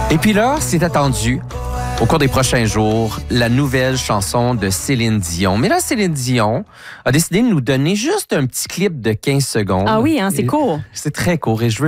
Et puis là, c'est attendu. Au cours des prochains jours, la nouvelle chanson de Céline Dion. Mais là, Céline Dion a décidé de nous donner juste un petit clip de 15 secondes. Ah oui, hein, c'est court. C'est très court et je veux